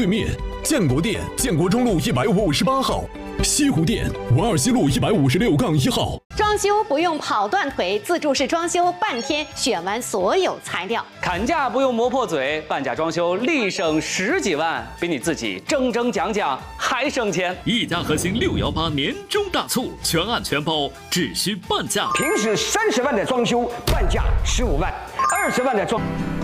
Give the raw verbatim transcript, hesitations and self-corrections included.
面，建国店建国中路一百五十八号，西湖店王尔西路一百五十六杠一号。 装修不用跑断腿，自助式装修半天选完所有材料。 砍价不用磨破嘴，半价装修立省十几万，比你自己铮铮讲讲还省钱。 一家核心六幺八年终大促，全案全包，只需半价。 平时三十万的装修，半价十五万；二十万的装。